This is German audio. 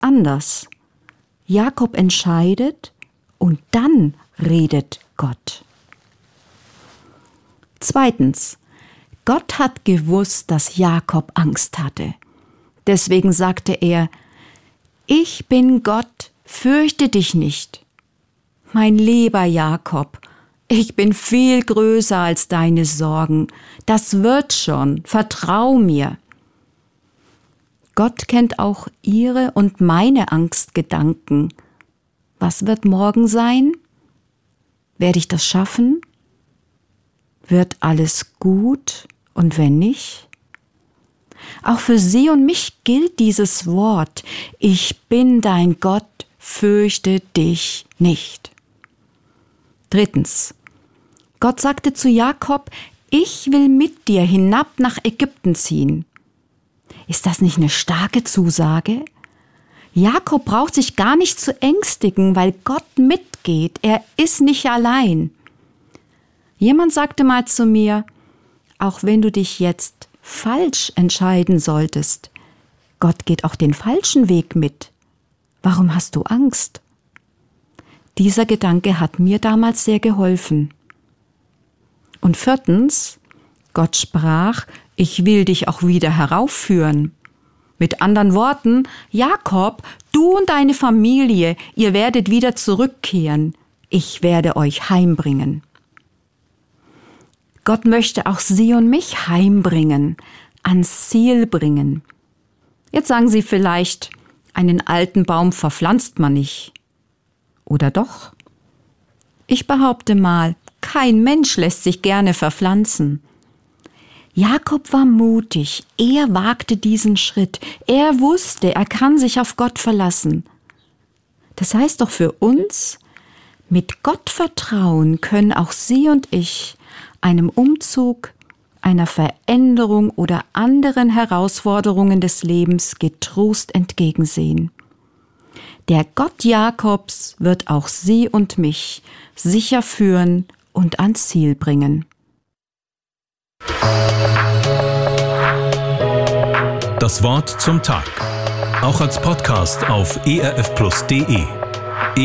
anders. Jakob entscheidet und dann redet Gott. Zweitens, Gott hat gewusst, dass Jakob Angst hatte. Deswegen sagte er: Ich bin Gott, fürchte dich nicht. Mein lieber Jakob, ich bin viel größer als deine Sorgen. Das wird schon, vertrau mir. Gott kennt auch ihre und meine Angstgedanken. Was wird morgen sein? Werde ich das schaffen? Wird alles gut? Und wenn nicht? Auch für sie und mich gilt dieses Wort: Ich bin dein Gott, fürchte dich nicht. Drittens, Gott sagte zu Jakob: Ich will mit dir hinab nach Ägypten ziehen. Ist das nicht eine starke Zusage? Jakob braucht sich gar nicht zu ängstigen, weil Gott mitgeht. Er ist nicht allein. Jemand sagte mal zu mir: Auch wenn du dich jetzt falsch entscheiden solltest, Gott geht auch den falschen Weg mit. Warum hast du Angst? Dieser Gedanke hat mir damals sehr geholfen. Und viertens, Gott sprach: Ich will dich auch wieder heraufführen. Mit anderen Worten: Jakob, du und deine Familie, ihr werdet wieder zurückkehren. Ich werde euch heimbringen. Gott möchte auch sie und mich heimbringen, ans Ziel bringen. Jetzt sagen Sie vielleicht: Einen alten Baum verpflanzt man nicht. Oder doch? Ich behaupte mal, kein Mensch lässt sich gerne verpflanzen. Jakob war mutig, er wagte diesen Schritt, er wusste, er kann sich auf Gott verlassen. Das heißt doch für uns, mit Gottvertrauen können auch Sie und ich einem Umzug, einer Veränderung oder anderen Herausforderungen des Lebens getrost entgegensehen. Der Gott Jakobs wird auch Sie und mich sicher führen und ans Ziel bringen. Das Wort zum Tag. Auch als Podcast auf erfplus.de.